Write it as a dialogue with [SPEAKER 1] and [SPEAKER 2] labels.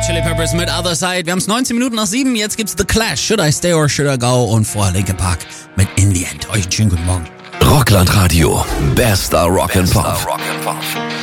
[SPEAKER 1] Chili Peppers mit Other Side. Wir haben es 19 Minuten nach 7. Jetzt gibt's The Clash, Should I Stay or Should I Go? Und vorher Linkin Park mit In the End. Euch einen schönen guten Morgen.
[SPEAKER 2] Rockland Radio. Bester Rock and Pop.